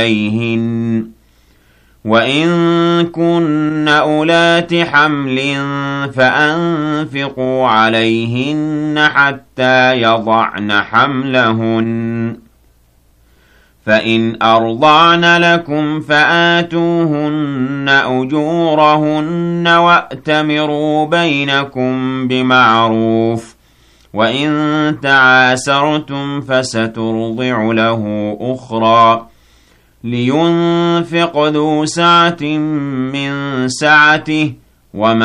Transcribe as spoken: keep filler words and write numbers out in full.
عليهن وإن كن أولات حمل فأنفقوا عليهن حتى يضعن حملهن فإن أرضعن لكم فآتوهن أجورهن وأتمروا بينكم بمعروف وإن تعاسرتم فسترضع له أخرى لينفق ذو سعة من سعته وما